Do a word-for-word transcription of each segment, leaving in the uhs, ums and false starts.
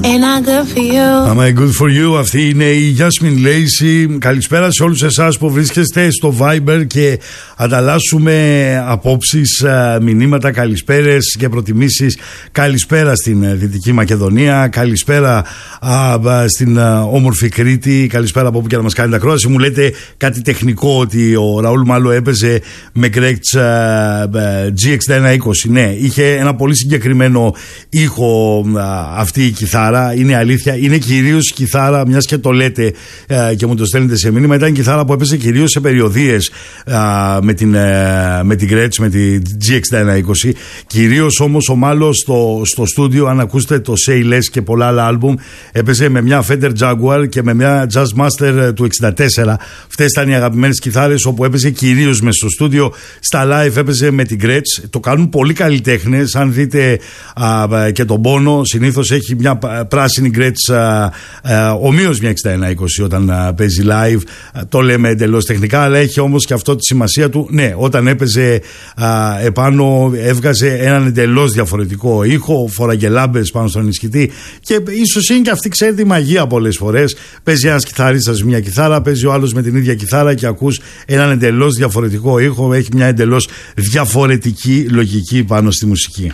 Am I good for you? Am I good for you? Αυτή είναι η Jasmine Lacey. Καλησπέρα σε όλους εσάς που βρίσκεστε στο Viber και ανταλλάσσουμε απόψεις, μηνύματα, καλησπέρες και προτιμήσεις. Καλησπέρα στην Δυτική Μακεδονία, καλησπέρα α, α, στην α, όμορφη Κρήτη, καλησπέρα από όπου και να μας κάνετε ακρόαση. Μου λέτε κάτι τεχνικό, ότι ο Ραούλ Μάλλο έπαιζε με Gretsch τζι εξήντα ένα είκοσι. Ναι, είχε ένα πολύ συγκεκριμένο ήχο α, αυτή η κιθάρα, είναι αλήθεια. Είναι κυρίως κιθάρα, μιας και το λέτε α, και μου το στέλνετε σε μήνυμα, ήταν κιθάρα που έπαιζε κυρίως σε περιοδίες α, με την, α, με την Gretsch, με τη τζι εξήντα ένα είκοσι. Κυρίως όμως ο Μάλλος στο, στο στούντιο, αν ακούσετε το Say Less και πολλά άλλα άλμπουμ, έπαιζε με μια Fender Jaguar και με μια Jazz Master του εξήντα τέσσερα. Αυτές ήταν οι αγαπημένες κιθάρες, όπου έπαιζε κυρίως μες στο στούντιο. Στα live έπαιζε με την Gretsch. Το κάνουν πολλοί καλλιτέχνες. Αν δείτε α, και τον Πόνο, συνήθως έχει μια πράσινη Gretsch, ομοίως μια εξήντα ένα είκοσι όταν α, παίζει live. Το λέμε εντελώς τεχνικά, αλλά έχει όμως και αυτό τη σημασία του. Ναι, όταν έπαιζε α, επάνω, έβγαζε έναν εντελώς διαφορετικό ήχο, φοράγε λάμπες πάνω στον ισχυτή, και ίσως είναι και αυτή, ξέρετε, η μαγεία πολλές φορές. Παίζει ένας κιθαρίστας μια κιθάρα, παίζει ο άλλος με την ίδια κιθάρα και ακούς έναν εντελώς διαφορετικό ήχο, έχει μια εντελώς διαφορετική λογική πάνω στη μουσική.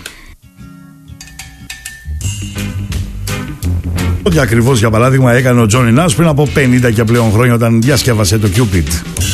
Ό,τι ακριβώς, για παράδειγμα, έκανε ο Johnny Nash πριν από πενήντα και πλέον χρόνια, όταν διασκεύασε το Cupid.